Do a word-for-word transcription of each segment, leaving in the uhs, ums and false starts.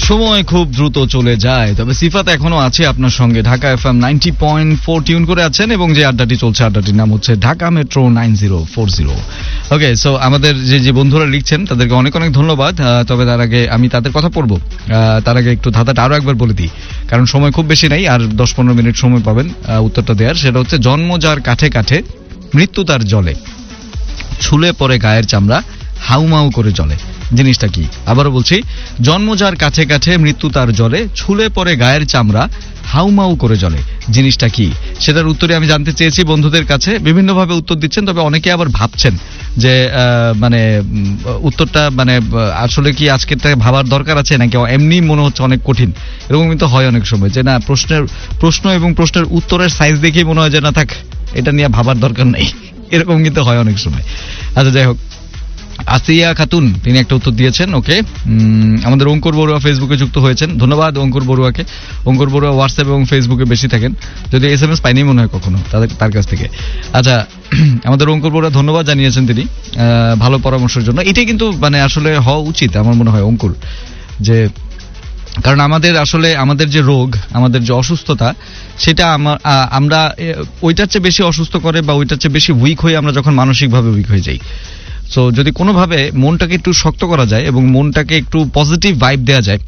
সময় খুব দ্রুত চলে যায়, তবে সিফাত এখনো আছে আপনার সঙ্গে। Dhaka FM ninety point four tune করে আছেন এবং যে আড্ডাটি চলছে, আড্ডাটির নাম হচ্ছে Dhaka metro nine zero four zero. ওকে, সো আমাদের যে যে বন্ধুরা লিখছেন তাদেরকে অনেক অনেক ধন্যবাদ। তবে তার আগে আমি তাদের কথা পড়বো, তার আগে একটু ধাঁধাটা আরো একবার বলে দিই, কারণ সময় খুব বেশি নাই, আর দশ পনেরো মিনিট সময় পাবেন উত্তরটা দেওয়ার। সেটা হচ্ছে জন্ম যার কাঠে কাঠে, মৃত্যু তার জলে, ছুলে পরে গায়ের চামড়া, হাউমাউ করে জলে। জিনিসটা কি? আবারও বলছি, জন্ম যার কাছে কাছে, মৃত্যু তার জলে, ছুলে পরে গায়ের চামড়া, হাউমাউ করে জলে। জিনিসটা কি? সেটার উত্তরে আমি জানতে চেয়েছি বন্ধুদের কাছে। বিভিন্নভাবে উত্তর দিচ্ছেন, তবে অনেকে আবার ভাবছেন যে মানে উত্তরটা মানে আসলে কি আজকেরটা ভাবার দরকার আছে নাকি এমনি মনে হচ্ছে অনেক কঠিন। এরকম কিন্তু হয় অনেক সময়, যে না প্রশ্নের প্রশ্ন এবং প্রশ্নের উত্তরের সাইজ দেখেই মনে হয় যে না থাক, এটা নিয়ে ভাবার দরকার নেই, এরকম কিন্তু হয় অনেক সময়। আচ্ছা, যাই হোক, আসিয়া খাতুন তিনি একটা উত্তর দিয়েছেন। ওকে, আমাদের অঙ্কুর বড়ুয়া ফেসবুকে যুক্ত হয়েছেন, ধন্যবাদ অঙ্কুর বড়ুয়াকে। অঙ্কুর বড়ুয়া হোয়াটসঅ্যাপ এবং ফেসবুকে বেশি থাকেন, যদি এস এম এস পাইনি মনে হয় কখনো তাদের তার কাছ থেকে। আচ্ছা, আমাদের অঙ্কুর বড়ুয়া ধন্যবাদ জানিয়েছেন তিনি ভালো পরামর্শের জন্য। এটাই কিন্তু মানে আসলে হওয়া উচিত আমার মনে হয় অঙ্কুর, যে কারণ আমাদের আসলে আমাদের যে রোগ, আমাদের যে অসুস্থতা, সেটা আমরা ওইটার চেয়ে বেশি অসুস্থ করে বা ওইটার চেয়ে বেশি উইক হয়ে আমরা যখন মানসিকভাবে উইক হয়ে যাই। সো যদি কোনোভাবে মনটাকে একটু শক্ত করা যায় এবং মনটাকে একটু পজিটিভ ভাইব দেওয়া যায়,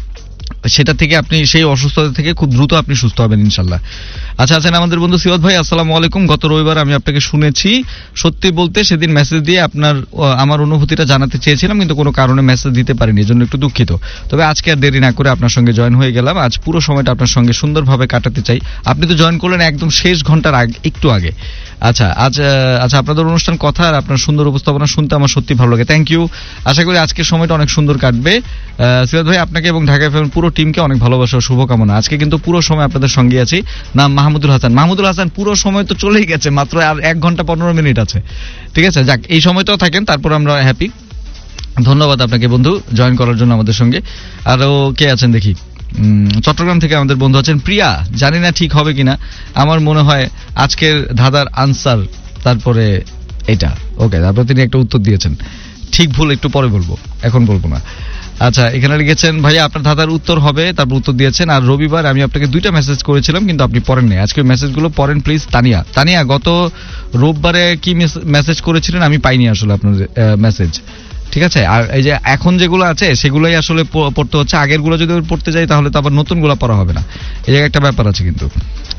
সেটা থেকে আপনি সেই অসুস্থতা থেকে খুব দ্রুত আপনি সুস্থ হবেন ইনশাল্লাহ। আচ্ছা, আছেন আমাদের বন্ধু সিওদ ভাই, আসসালামু আলাইকুম। গত রবিবার আমি আপনাকে শুনেছি, সত্যি বলতে সেদিন মেসেজ দিয়ে আপনার আমার অনুভূতিটা জানাতে চেয়েছিলাম, কিন্তু কোনো কারণে মেসেজ দিতে পারিনি, এজন্য একটু দুঃখিত। তবে আজকে আর দেরি না করে আপনার সঙ্গে জয়েন হয়ে গেলাম। আজ পুরো সময়টা আপনার সঙ্গে সুন্দরভাবে কাটাতে চাই। আপনি তো জয়েন করলেন একদম শেষ ঘন্টার আগে, একটু আগে। আচ্ছা, আজ আচ্ছা আপনাদের অনুষ্ঠান কথা আর আপনার সুন্দর উপস্থাপনা শুনতে আমার সত্যি ভালো লাগে, থ্যাংক ইউ। আশা করি আজকের সময়টা অনেক সুন্দর কাটবে। সিরাজ ভাই, আপনাকে এবং ঢাকা এফএম পুরো টিমকে অনেক ভালোবাসা ও শুভকামনা। আজকে কিন্তু পুরো সময় আপনাদের সঙ্গে আছি। নাম মাহমুদুল হাসান। মাহমুদুল হাসান, পুরো সময় তো চলেই গেছে, মাত্র আর এক ঘন্টা পনেরো মিনিট আছে। ঠিক আছে, যাক, এই সময়টাও থাকেন, তারপর আমরা হ্যাপি। ধন্যবাদ আপনাকে বন্ধু জয়েন করার জন্য আমাদের সঙ্গে। আরো কে আছেন দেখি, চট্টগ্রাম থেকে আমাদের বন্ধু আছেন প্রিয়া। জানি না ঠিক হবে কিনা, আমার মনে হয় আজকের ধাঁধার আনসার তারপরে এটা। ওকে, তারপর তিনি একটা উত্তর দিয়েছেন, ঠিক ভুল একটু পরে বলবো, এখন বলবো না। আচ্ছা, এখানে লিখেছেন ভাইয়া আপনার ধাঁধার উত্তর হবে, তারপর উত্তর দিয়েছেন। আর রবিবার আমি আপনাকে দুইটা মেসেজ করেছিলাম, কিন্তু আপনি পড়েন নাই। আজকে মেসেজগুলো পড়েন প্লিজ। তানিয়া, তানিয়া গত রোববারে কি মেসেজ করেছিলেন আমি পাইনি আসলে আপনার মেসেজ। ঠিক আছে, আর এই যে এখন যেগুলো আছে সেগুলোই আসলে পড়তে হচ্ছে, আগের গুলো যদি পড়তে যাই তাহলে তো আবার নতুন গুলো পড়া হবে না, এই জায়গায় একটা ব্যাপার আছে কিন্তু।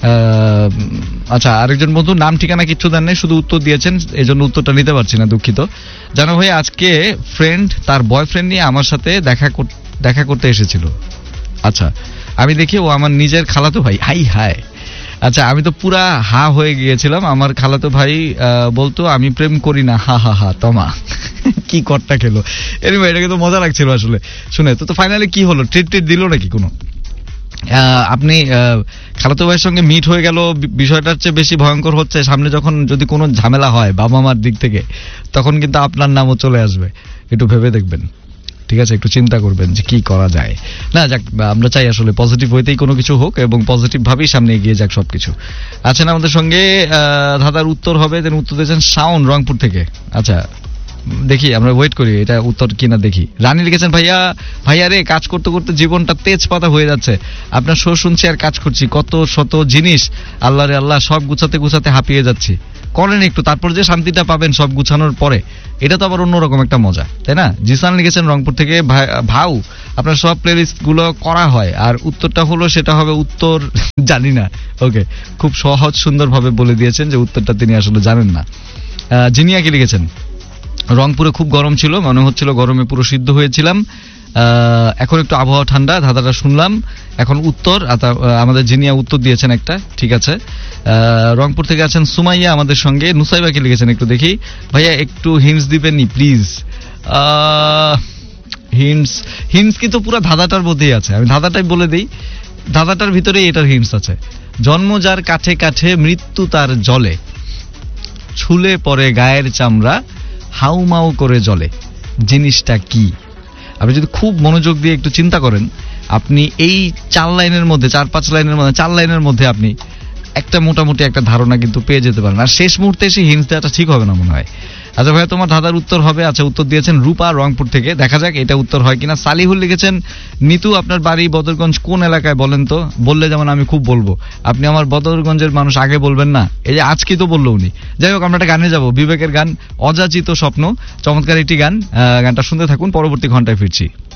আচ্ছা, আরেকজন বন্ধু নাম ঠিকানা কিচ্ছু দেন নাই, শুধু উত্তর দিয়েছেন, এই জন্য উত্তরটা নিতে পারছি না, দুঃখিত। জানো ভাই, আজকে ফ্রেন্ড তার বয়ফ্রেন্ড নিয়ে আমার সাথে দেখা দেখা করতে এসেছিল। আচ্ছা, আমি দেখি ও আমার নিজের খালাতো ভাই। হাই হাই, আচ্ছা, আমি তো পুরা হা হয়ে গিয়েছিলাম। আমার খালাতো ভাই বলতো আমি প্রেম করি না, হা হা হা তমা। কি কটটা খেলো। এনিওয়ে, এটা কিন্তু মজা লাগছিল আসলে শুনে। তো তো ফাইনালি কি হলো, ট্রিট ট্রিট দিল নাকি কোনো? আপনি খালাতো ভাইয়ের সঙ্গে মিট হয়ে গেল, বিষয়টার চেয়ে বেশি ভয়ঙ্কর হচ্ছে সামনে যখন যদি কোনো ঝামেলা হয় বাবা মার দিক থেকে, তখন কিন্তু আপনার নামও চলে আসবে। একটু ভেবে দেখবেন, ঠিক আছে, একটু চিন্তা করবেন যে কি করা যায়। না যাক, আমরা চাই আসলে পজিটিভ হইতেই কোনো কিছু হোক এবং পজিটিভ ভাবেই সামনে এগিয়ে যাক সবকিছু। আছেন আমাদের সঙ্গে ধাঁধার উত্তর হবে, দেন উত্তর দিয়েছেন শাওন রংপুর থেকে। আচ্ছা, দেখি আমরা ওয়েট করি এটা উত্তর কিনা দেখি। রানী লিখেছেন ভাইয়া ভাইয়া রে, কাজ করতে করতে জীবনটা তেজপাতা হয়ে যাচ্ছে, আপনার শো শুনছি আর কাজ করছি, কত শত জিনিস আল্লাহ রে আল্লাহ, সব গুছাতে গুছাতে হাঁপিয়ে যাচ্ছি। করেন একটু, তারপর যে শান্তিটা পাবেন সব গুছানোর পরে, এটা তো আবার অন্যরকম একটা মজা, তাই না? জিসান লিখেছেন রংপুর থেকে, ভাউ আপনার সব প্লেলিস্ট গুলো করা হয়, আর উত্তরটা হলো সেটা হবে উত্তর জানি না। ওকে, খুব সহজ সুন্দর ভাবে বলে দিয়েছেন যে উত্তরটা তিনি আসলে জানেন না। জিনিয়া কি লিখেছেন, রংপুরে খুব গরম ছিল, মনে হচ্ছিল গরমে পুরো সিদ্ধ হয়েছিলাম, এখন একটু আবহাওয়া ঠান্ডা, ধাঁধাটা শুনলাম, এখন উত্তর আমাদের জিনিয়া উত্তর দিয়েছেন একটা। ঠিক আছে, রংপুর থেকে আছেন সুমাইয়া আমাদের সঙ্গে। নুসাইবাকে লিখেছেন, একটু দেখি ভাইয়া একটু হিন্টস দিবেন নি প্লিজ। হিন্টস হিন্টস কিন্তু পুরো ধাঁধাটার মধ্যেই আছে, আমি ধাঁধাটাই বলে দিই, ধাঁধাটার ভিতরেই এটার হিন্টস আছে। জন্ম যার কাঠে কাঠে, মৃত্যু তার জলে, ছুলে পরে গায়ের চামড়া, হাউমাউ করে জলে। জিনিসটা কি? আপনি যদি খুব মনোযোগ দিয়ে একটু চিন্তা করেন, আপনি এই চার লাইনের মধ্যে, চার পাঁচ লাইনের মধ্যে, চার লাইনের মধ্যে আপনি একটা মোটামুটি একটা ধারণা কিন্তু পেয়ে যেতে পারেন। আর শেষ মুহূর্তে এসে হিন্টস দেওয়াটা ঠিক হবে না মনে হয়। আচ্ছা ভাইয়া তোমার ধাঁধার উত্তর হবে, আচ্ছা উত্তর দিয়েছেন রূপা রংপুর থেকে, দেখা যাক এটা উত্তর হয় কিনা। সালিহুল লিখেছেন নিতু আপনার বাড়ি বদরগঞ্জ কোন এলাকায় বলেন তো, বললে যেমন আমি খুব বলবো, আপনি আমার বদরগঞ্জের মানুষ আগে বলবেন না, এই যে আজকে তো বললো উনি। যাই হোক আমরা একটা গানে যাবো, বিবেকের গান অযাচিত স্বপ্ন, চমৎকার একটি গান, গানটা শুনতে থাকুন, পরবর্তী ঘন্টায় ফিরছি।